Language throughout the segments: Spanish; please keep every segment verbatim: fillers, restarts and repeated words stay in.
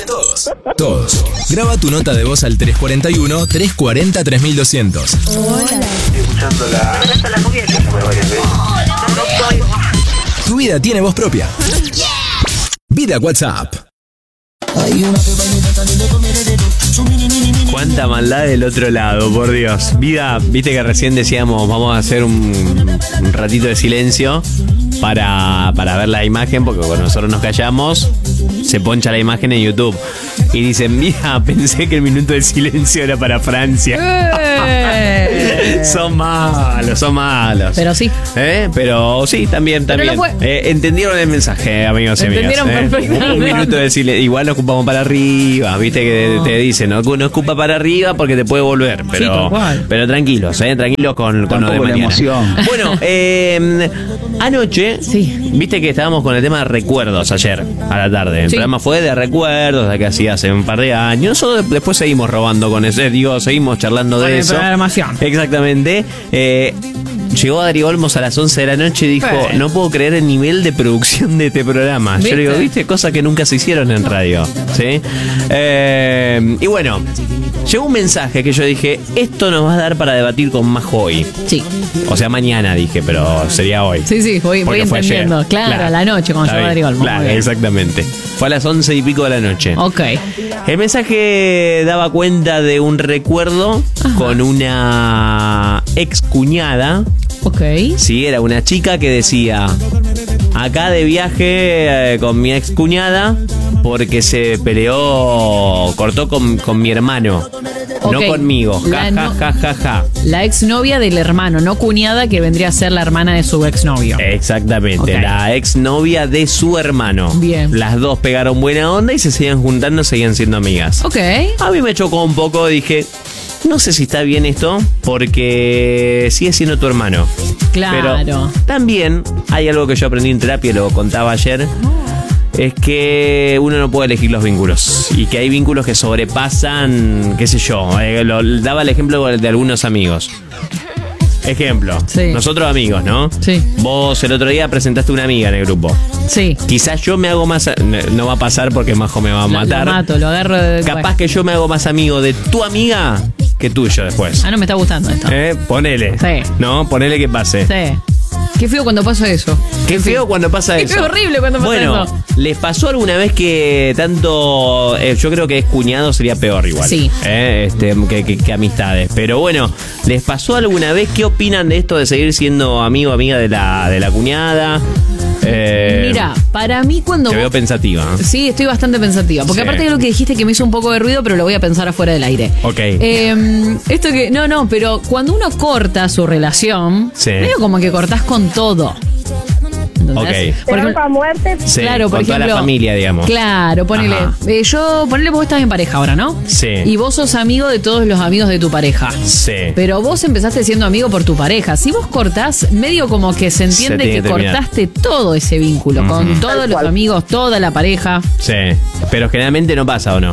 todos. Todos. Graba tu nota de voz al tres cuatro uno, tres cuatro cero, tres mil doscientos. Hola. Estoy escuchando la... Tu vida tiene voz propia. Vida WhatsApp. Cuánta maldad del otro lado, por Dios. Vida, viste que recién decíamos, vamos a hacer un, un ratito de silencio para, para ver la imagen, porque cuando nosotros nos callamos, se poncha la imagen en YouTube. Y dicen, mira, pensé que el minuto de silencio era para Francia. Eh. Son malos, son malos. Pero sí. ¿Eh? Pero sí, también, también. Pero no eh, entendieron el mensaje, amigos y amigas. Entendieron ¿eh? perfectamente. Un minuto de silencio. Igual nos ocupamos para arriba, viste que No. te dicen, no, no escupa para arriba porque te puede volver. Pero, Sí, tal cual. pero tranquilos, ¿eh? Tranquilos con, con lo de Tampoco la mañana. emoción. Bueno, eh, anoche, Sí. viste que estábamos con el tema de recuerdos ayer a la tarde. El Sí. programa fue de recuerdos, de que hacía hace un par de años. Nosotros después seguimos robando con eso, digo, seguimos charlando Con de el eso. programación. Exactamente. Eh, llegó Adri Olmos a las once de la noche y dijo, Eh. no puedo creer el nivel de producción de este programa. Yo ¿Viste? le digo, viste, cosas que nunca se hicieron en radio. ¿Sí? Eh, y bueno, llegó un mensaje que yo dije, esto nos va a dar para debatir con Majo hoy. Sí. O sea, mañana dije, pero sería hoy. Sí, sí, voy, voy Porque fue entendiendo. ayer. Claro, a la noche cuando Está llegó Adri bien. Olmos. Claro, Muy bien. exactamente. Fue a las once y pico de la noche. Ok. El mensaje daba cuenta de un recuerdo Ajá. con una ex cuñada. Ok. Sí, era una chica que decía, acá de viaje eh, con mi ex cuñada porque se peleó, cortó con, con mi hermano, no Ok. conmigo. Ja, La ja, no- ja, ja, ja. La exnovia del hermano, no cuñada, que vendría a ser la hermana de su exnovio. Exactamente, Ok. la exnovia de su hermano. Bien. Las dos pegaron buena onda y se seguían juntando, seguían siendo amigas. Ok. A mí me chocó un poco, dije, no sé si está bien esto, porque sigue siendo tu hermano. Claro. Pero también hay algo que yo aprendí en terapia, lo contaba ayer, es que uno no puede elegir los vínculos. Y que hay vínculos que sobrepasan, qué sé yo, eh, lo, daba el ejemplo de algunos amigos. Ejemplo, Sí. nosotros amigos, ¿no? Sí. Vos el otro día presentaste una amiga en el grupo. Sí. Quizás yo me hago más... No, no va a pasar porque Majo me va a Lo- matar. Lo mato, lo agarro de... Capaz que yo me hago más amigo de tu amiga que tuyo después. Ah, no me está gustando esto. ¿Eh? Ponele. Sí. No, ponele que pase. Sí. Qué feo cuando pasa eso. Qué feo cuando pasa Qué eso. feo, horrible cuando pasa bueno, eso. ¿les pasó alguna vez que tanto... eh, yo creo que es cuñado sería peor igual. Sí. ¿Eh? Este, que, que- que amistades. Pero bueno, ¿les pasó alguna vez? ¿Qué opinan de esto de seguir siendo amigo o amiga de la, de la cuñada? Eh, Mira, para mí cuando... Te veo vos- pensativa. ¿eh? Sí, estoy bastante pensativa. Porque Sí. aparte de lo que dijiste que me hizo un poco de ruido, pero lo voy a pensar afuera del aire. Ok. Eh, esto que. No, no, pero cuando uno corta su relación, Sí. medio como que cortás con todo. ¿Entendés? Ok. Por ejemplo, muerte. Sí, claro, por con toda la ejemplo, familia, digamos. Claro, ponele. Ajá. eh, yo, ponele, vos estás en pareja ahora, ¿no? Sí. Y vos sos amigo de todos los amigos de tu pareja. Sí. Pero vos empezaste siendo amigo por tu pareja. Si vos cortás, medio como que se entiende tiene que que terminar. cortaste todo ese vínculo, Ujú. con todos los amigos, toda la pareja. Sí. Pero generalmente no pasa, ¿o no?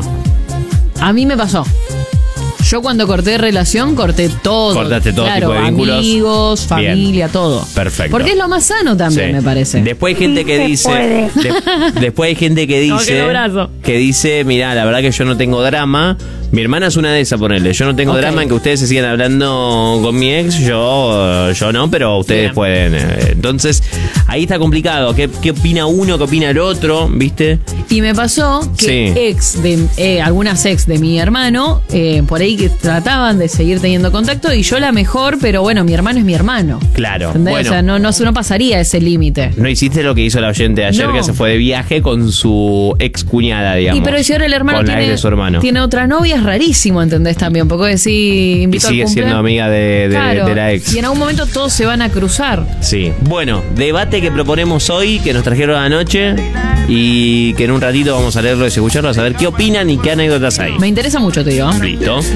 A mí me pasó. Yo cuando corté relación, corté todo. Cortaste todo claro, tipo de vínculos. amigos, familia, todo. Perfecto. Porque es lo más sano también, Sí. me parece. Después hay gente Sí que se dice. puede. de- después hay gente que Como que dice. lo abrazo. Que dice, mira, la verdad que yo no tengo drama. Mi hermana es una de esas, ponerle. Yo no tengo Ok. drama en que ustedes se sigan hablando con mi ex. Yo, yo no, pero ustedes Bien. pueden. eh. Entonces, ahí está complicado. ¿Qué, qué opina uno? ¿Qué opina el otro? ¿Viste? Y me pasó que Sí. ex de eh, algunas ex de mi hermano, eh, por ahí que trataban de seguir teniendo contacto, y yo la mejor, pero bueno, mi hermano es mi hermano. Claro. ¿Entendés? Bueno. O sea, no, no, no pasaría ese límite. No hiciste lo que hizo la oyente ayer, No. que se fue de viaje con su ex cuñada, digamos. Y pero si ahora el hermano con la tiene, ex de su hermano. tiene otra novia, es rarísimo, ¿entendés? También, porque decir, Y invito al sigue siendo cumpleaños. amiga de, de- Claro, de la ex. y en algún momento todos se van a cruzar. Sí. Bueno, debate que proponemos hoy, que nos trajeron anoche y que en un ratito vamos a leerlo y escucharlo, a saber qué opinan y qué anécdotas hay. Me interesa mucho, te digo. Listo.